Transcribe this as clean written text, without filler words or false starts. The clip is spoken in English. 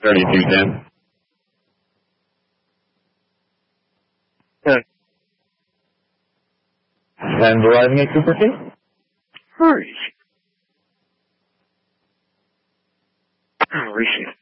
3210. Okay. And arriving at Cooper City? Hurry. Oh, receive.